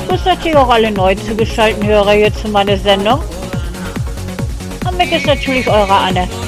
Grüß natürlich auch alle neu zugeschalteten Hörer hier zu meiner Sendung. Und mich ist natürlich eure Anne.